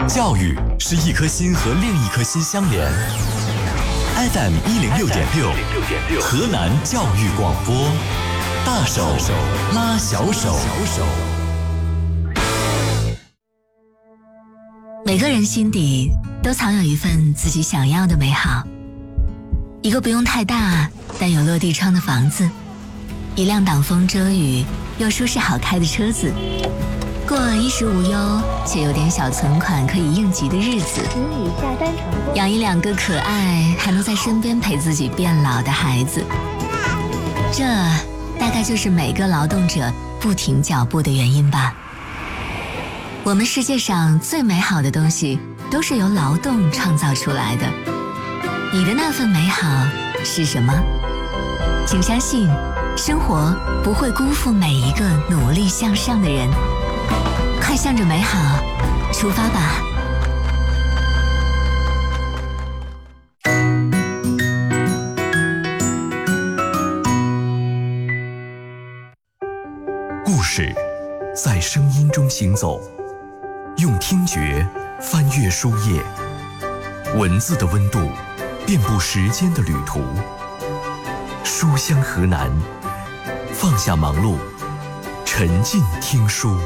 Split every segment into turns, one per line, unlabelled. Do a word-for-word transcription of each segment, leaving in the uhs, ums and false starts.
教育是一颗心和另一颗心相连。F M 一零六点六，河南教育广播，大手拉小手。
每个人心底都藏有一份自己想要的美好，一个不用太大但有落地窗的房子，一辆挡风遮雨又舒适好开的车子，过衣食无忧且有点小存款可以应急的日子，养一两个可爱还能在身边陪自己变老的孩子，这大概就是每个劳动者不停脚步的原因吧。我们世界上最美好的东西都是由劳动创造出来的，你的那份美好是什么？请相信，生活不会辜负每一个努力向上的人。快向着美好出发吧。
故事在声音中行走，用听觉翻阅书页，文字的温度遍布时间的旅途。书香河南，放下忙碌，沉浸听书。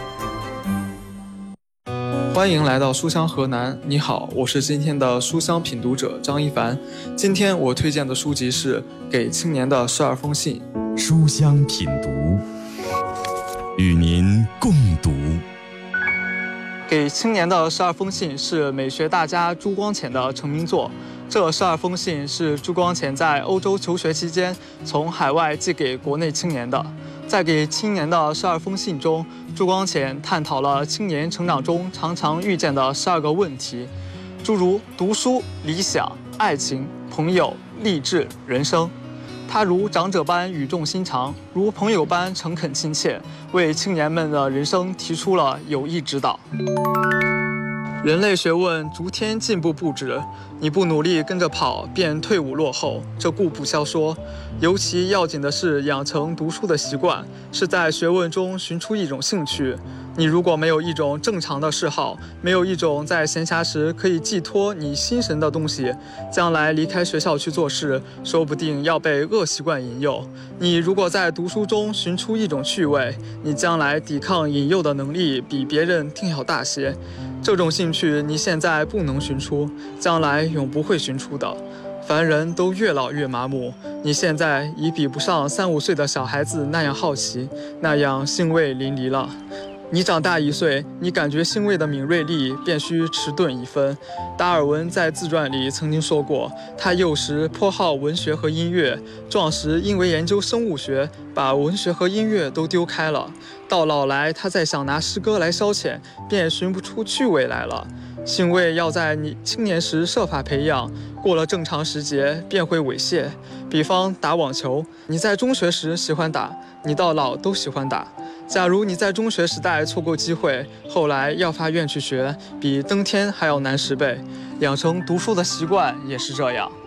欢迎来到书香河南，你好，我是今天的书香品读者张一凡。今天我推荐的书籍是《给青年的十二封信》。
书香品读，与您共读。
给青年的十二封信是美学大家朱光潜的成名作。这十二封信是朱光潜在欧洲求学期间从海外寄给国内青年的。在给青年的十二封信中，朱光潜探讨了青年成长中常常遇见的十二个问题，诸如读书、理想、爱情、朋友、励志、人生。他如长者般语重心长，如朋友般诚恳亲切，为青年们的人生提出了有益指导。人类学问逐天进步不止，你不努力跟着跑，便退伍落后，这固不消说。尤其要紧的是养成读书的习惯，是在学问中寻出一种兴趣。你如果没有一种正常的嗜好，没有一种在闲暇时可以寄托你心神的东西，将来离开学校去做事，说不定要被恶习惯引诱。你如果在读书中寻出一种趣味，你将来抵抗引诱的能力比别人定要大些。这种兴趣你现在不能寻出，将来永不会寻出的。凡人都越老越麻木，你现在已比不上三五岁的小孩子那样好奇，那样兴味淋漓了。你长大一岁，你感觉兴味的敏锐力便需迟钝一分。达尔文在自传里曾经说过，他幼时颇好文学和音乐，壮时因为研究生物学，把文学和音乐都丢开了。到老来，他再想拿诗歌来消遣，便寻不出趣味来了。兴味要在你青年时设法培养，过了正常时节便会猥亵。比方打网球，你在中学时喜欢打，你到老都喜欢打。假如你在中学时代错过机会，后来要发愿去学，比登天还要难十倍。养成读书的习惯也是这样。